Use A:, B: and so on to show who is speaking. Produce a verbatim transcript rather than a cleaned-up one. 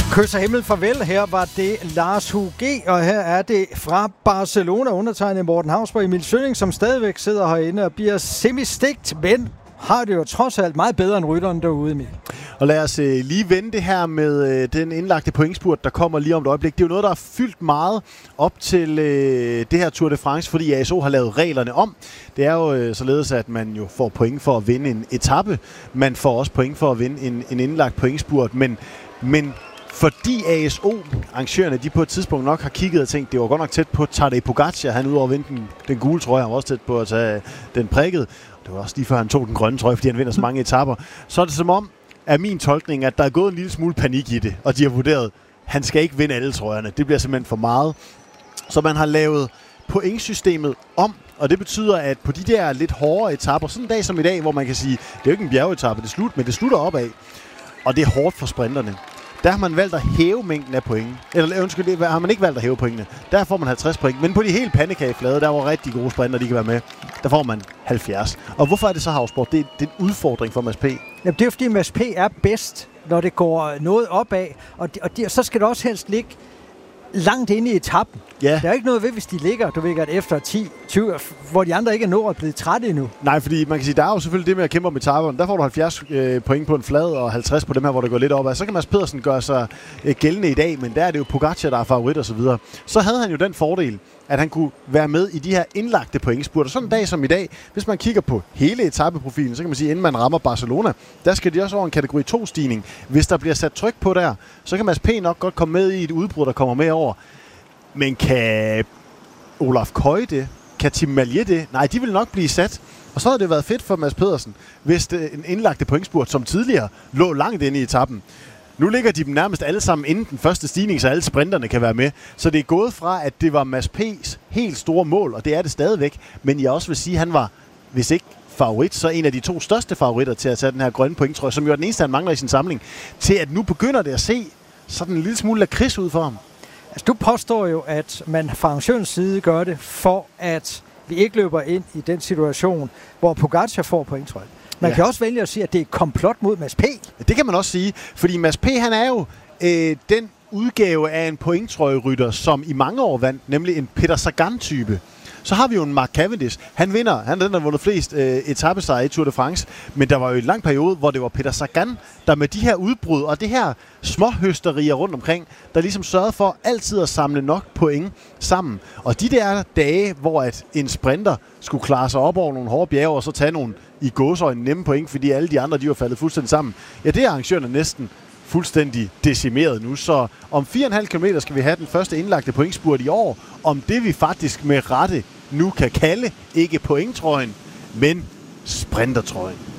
A: Kys og himmel farvel. Her var det Lars Hug, og her er det fra Barcelona, undertegnet Morten Hausborg, Emil Sølling, som stadigvæk sidder herinde og bliver semistegt, men har det jo trods alt meget bedre end rytteren derude, Emil.
B: Og lad os øh, lige vende det her med øh, den indlagte pointspurt, der kommer lige om et øjeblik. Det er jo noget, der har fyldt meget op til øh, det her Tour de France, fordi A S O har lavet reglerne om. Det er jo øh, således, at man jo får point for at vinde en etape. Man får også point for at vinde en, en indlagt pointspurt, men, men fordi A S O, arrangørerne, de på et tidspunkt nok har kigget og tænkt, det var godt nok tæt på Tadej Pogacar. Han udover at vinde den, den gule trøje, han var også tæt på at tage den prikket. Det var også lige før han tog den grønne trøje, fordi han vinder så mange etaper. Så er det som om, er min tolkning, at der er gået en lille smule panik i det, og de har vurderet, at han skal ikke vinde alle trøjerne. Det bliver simpelthen for meget. Så man har lavet pointsystemet om, og det betyder, at på de der lidt hårdere etaper, sådan en dag som i dag, hvor man kan sige, det er jo ikke en bjergetappe, det er slut, men det slutter opad, og det er hårdt for sprinterne. Der har man valgt at hæve mængden af point. Eller undskyld, det har man ikke valgt at hæve pointene. Der får man halvtreds point. Men på de helt pandekageflade, der var rigtig gode sprinter, de kan være med, der får man halvfjerds. Og hvorfor er det så, Hausborg? Det, det er en udfordring for Mads P.
A: Jamen, det er jo fordi Mads P er bedst, når det går noget opad. Og, de, og de, så skal det også helst ligge langt inde i etappen.
B: Ja.
A: Der er ikke noget ved, hvis de ligger, du ved godt, efter ti tyve, hvor de andre ikke er nået og blevet trætte endnu.
B: Nej, fordi man kan sige, der er jo selvfølgelig det med at kæmpe om etaperne. Der får du halvfjerds øh, point på en flad og halvtreds på dem her, hvor det går lidt opad. Så kan Mads Pedersen gøre sig øh, gældende i dag, men der er det jo Pogacar, der er favorit og så videre. Så havde han jo den fordel, at han kunne være med i de her indlagte pointspurter. Sådan en dag som i dag, hvis man kigger på hele etapeprofilen, så kan man sige, inden man rammer Barcelona, der skal de også over en kategori to-stigning. Hvis der bliver sat tryk på der, så kan Mads P. nok godt komme med i et udbrud, der kommer med over. Men kan Olaf Køj det? Kan Tim Malje det? Nej, de vil nok blive sat. Og så havde det været fedt for Mads Pedersen, hvis det en indlagte pointspurt, som tidligere lå langt inde i etappen. Nu ligger de dem nærmest alle sammen inden den første stigning, så alle sprinterne kan være med. Så det er gået fra, at det var Mads P's helt store mål, og det er det stadigvæk. Men jeg også vil sige, at han var, hvis ikke favorit, så en af de to største favoritter til at tage den her grønne pointtrøje, som jo er den eneste, han mangler i sin samling, til at nu begynder det at se sådan en lille smule lakrids ud for ham.
A: Altså, du påstår jo, at man fra arrangørens side gør det, for at vi ikke løber ind i den situation, hvor Pogacar får pointtrøjen. Man ja. kan også vælge at sige, at det er et komplot mod Mads P.
B: Det kan man også sige, fordi Mads P. han er jo øh, den udgave af en pointtrøjerytter, som i mange år vandt, nemlig en Peter Sagan-type. Så har vi jo en Mark Cavendish. Han vinder. Han er den, der har vundet flest øh, etapesejre i Tour de France. Men der var jo en lang periode, hvor det var Peter Sagan, der med de her udbrud og det her småhøsterier rundt omkring, der ligesom sørgede for altid at samle nok point sammen. Og de der dage, hvor at en sprinter skulle klare sig op over nogle hårde bjerge, og så tage nogle i gåseøjne nemme point, fordi alle de andre, de var faldet fuldstændig sammen. Ja, det er arrangørerne næsten fuldstændig decimeret nu, så om fire komma fem kilometer skal vi have den første indlagte pointspurt i år, om det vi faktisk med rette nu kan kalde, ikke pointtrøjen, men sprintertrøjen.